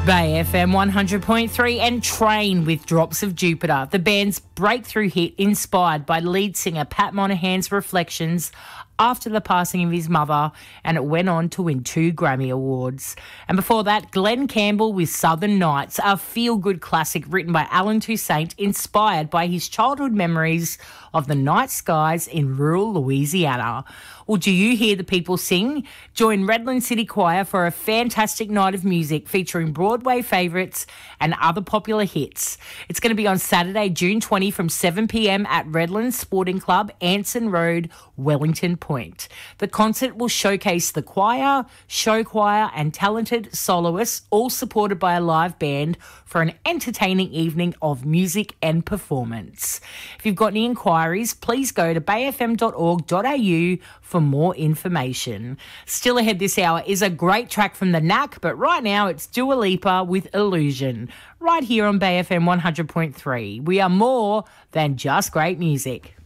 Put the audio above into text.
Bay FM 100.3 and Train with Drops of Jupiter, the band's breakthrough hit inspired by lead singer Pat Monahan's reflections after the passing of his mother, and it went on to win 2 Grammy Awards. And before that, Glenn Campbell with Southern Nights, a feel-good classic written by Alan Toussaint, inspired by his childhood memories of the night skies in rural Louisiana. Well, do you hear the people sing? Join Redland City Choir for a fantastic night of music featuring Broadway favourites and other popular hits. It's going to be on Saturday, June 20 from 7 p.m. at Redland Sporting Club, Anson Road, Wellington Point. The concert will showcase the choir, show choir and talented soloists, all supported by a live band for an entertaining evening of music and performance. If you've got any inquiries, please go to bayfm.org.au for more information. Still ahead this hour is a great track from The Knack, but right now it's Dua Lipa with Illusion, right here on Bay FM 100.3. We are more than just great music.